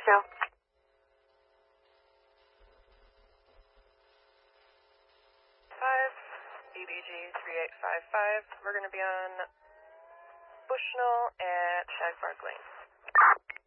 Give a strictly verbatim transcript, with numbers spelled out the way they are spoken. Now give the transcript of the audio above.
Bushnell. Five, B B G three eight five five. We're going to be on Bushnell at Shag Park Lane.